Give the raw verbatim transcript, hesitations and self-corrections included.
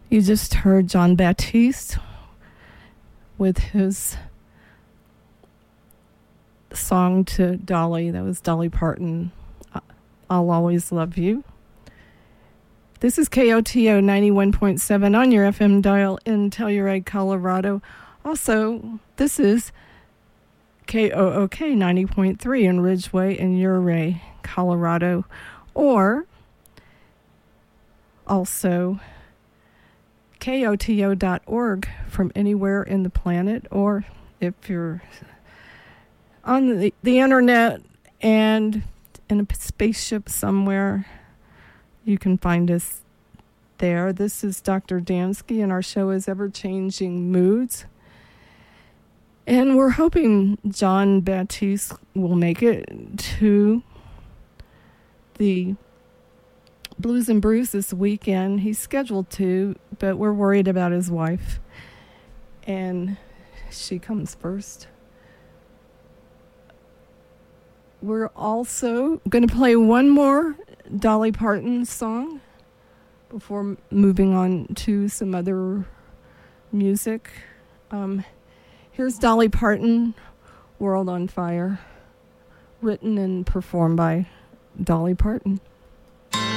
You just heard John Baptiste with his song to Dolly. That was Dolly Parton, I'll Always Love You. This is K O T O ninety-one point seven on your F M dial in Telluride, Colorado. Also, this is K O O K ninety point three in Ridgeway in Ouray, Colorado. Or also K O T O dot org from anywhere in the planet, or if you're on the, the internet and in a spaceship somewhere, you can find us there. This is Doctor Dansky, and our show is Ever-Changing Moods. And we're hoping John Baptiste will make it to the Blues and Brews this weekend. He's scheduled to, but we're worried about his wife. And she comes first. We're also going to play one more Dolly Parton song before moving on to some other music. Um, here's Dolly Parton, World on Fire, written and performed by Dolly Parton.